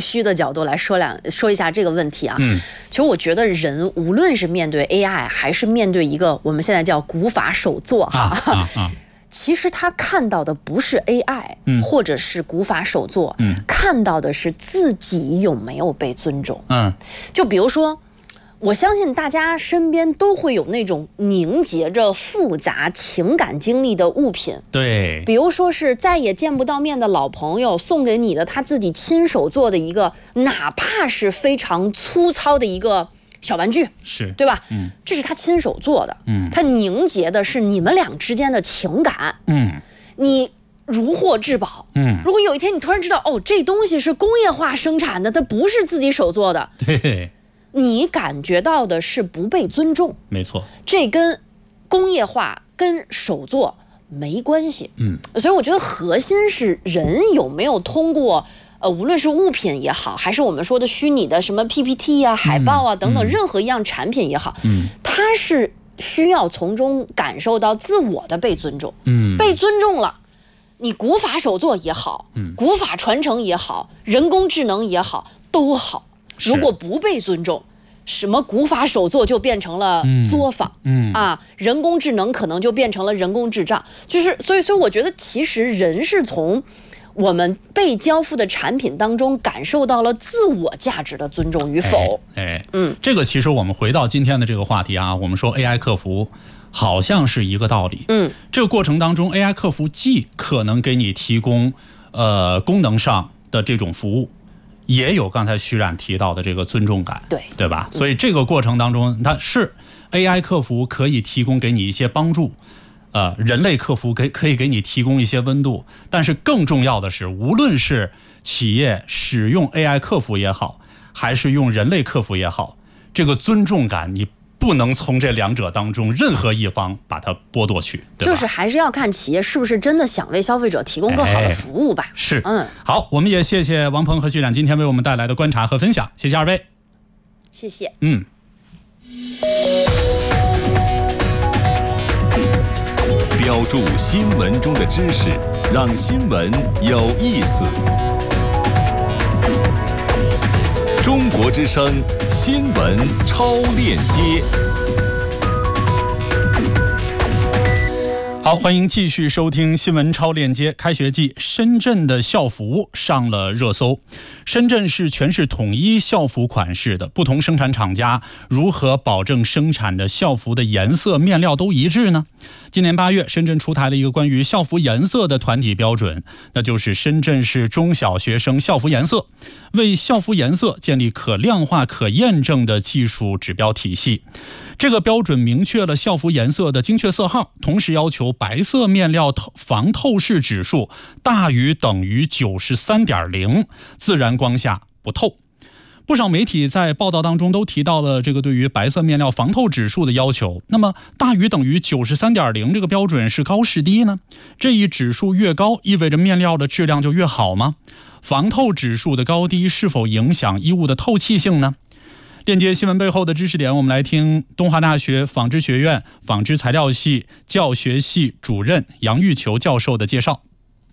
虚的角度来说一下这个问题啊。其实我觉得人无论是面对 AI 还是面对一个我们现在叫古法手作其实他看到的不是 AI，或者是古法手作，看到的是自己有没有被尊重。就比如说，我相信大家身边都会有那种凝结着复杂情感经历的物品， 对， 比如说是再也见不到面的老朋友送给你的他自己亲手做的一个，哪怕是非常粗糙的一个小玩具， 是对吧？这是他亲手做的，他凝结的是你们俩之间的情感，你如获至宝，如果有一天你突然知道，哦，这东西是工业化生产的，它不是自己手做的， 对， 你感觉到的是不被尊重， 没错， 这跟工业化跟手作没关系，所以我觉得核心是人有没有通过无论是物品也好，还是我们说的虚拟的什么 PPT 啊、海报啊等等，任何一样产品也好，它是需要从中感受到自我的被尊重，被尊重了，你古法手作也好，古法传承也好，人工智能也好，都好。如果不被尊重，什么古法手作就变成了作坊，人工智能可能就变成了人工智障，就是所以我觉得其实人是从我们被交付的产品当中感受到了自我价值的尊重与否。 这个其实我们回到今天的这个话题啊，我们说 AI 客服好像是一个道理。这个过程当中 AI 客服既可能给你提供功能上的这种服务，也有刚才徐冉提到的这个尊重感，对吧？所以这个过程当中，它是 AI 客服可以提供给你一些帮助，人类客服可以给你提供一些温度，但是更重要的是，无论是企业使用 AI 客服也好，还是用人类客服也好，这个尊重感你不能从这两者当中任何一方把它剥夺去，对吧？ 就是还是要看企业是不是真的想为消费者提供更好的服务吧。 是，好，我们也谢谢王鹏和徐冉今天为我们带来的观察和分享，谢谢二位。 谢谢。 标注新闻中的知识，让新闻有意思。中国之声新闻超链接。 好，欢迎继续收听新闻超链接。开学季，深圳的校服上了热搜。深圳是全市统一校服款式的，不同生产厂家如何保证生产的校服的颜色面料都一致呢？今年8月，深圳出台了一个关于校服颜色的团体标准，那就是深圳市中小学生校服颜色，为校服颜色建立可量化、可验证的技术指标体系。这个标准明确了校服颜色的精确色号，同时要求白色面料防透视指数大于等于 93.0， 自然光下不透。不少媒体在报道当中都提到了这个对于白色面料防透指数的要求。那么大于等于 93.0 这个标准是高是低呢？这一指数越高，意味着面料的质量就越好吗？防透指数的高低是否影响衣物的透气性呢？链接新闻背后的知识点，我们来听东华大学纺织学院纺织材料系教学系主任杨玉球教授的介绍。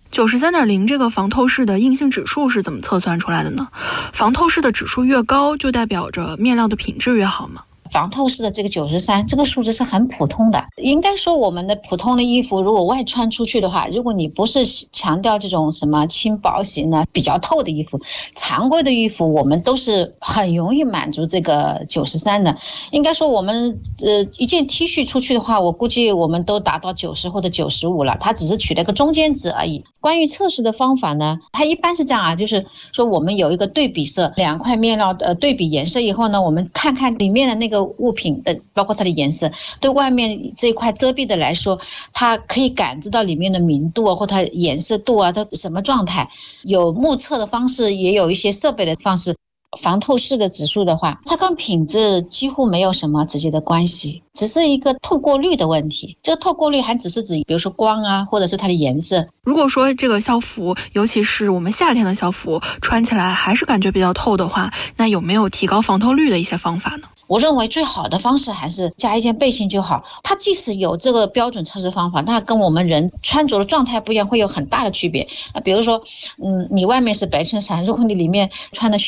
93.0 这个防透视的硬性指数是怎么测算出来的呢？防透视的指数越高，就代表着面料的品质越好吗？ 防透视的这个93，这个数字是很普通的。应该说我们的普通的衣服如果外穿出去的话，如果你不是强调这种什么轻薄型的比较透的衣服，常规的衣服我们都是很容易满足这个93的。应该说我们一件 T 恤出去的话，我估计我们都达到90或者95了，它只是取了个中间值而已。关于测试的方法呢，它一般是这样啊，就是说我们有一个对比色，两块面料的对比颜色以后呢，我们看看里面的那个物品的包括它的颜色，对外面这一块遮蔽的来说，它可以感知到里面的明度啊，或它颜色度啊，它什么状态。有目测的方式，也有一些设备的方式。防透视的指数的话，它跟品质几乎没有什么直接的关系，只是一个透过率的问题。这个透过率还只是指比如说光啊，或者是它的颜色。 如果说这个校服，尤其是我们夏天的校服，穿起来还是感觉比较透的话，那有没有提高防透率的一些方法呢？ 我认为最好的方式还是加一件背心就好。它即使有这个标准测试方法，那跟我们人穿着的状态不一样，会有很大的区别。比如说，你外面是白衬衫，如果你里面穿的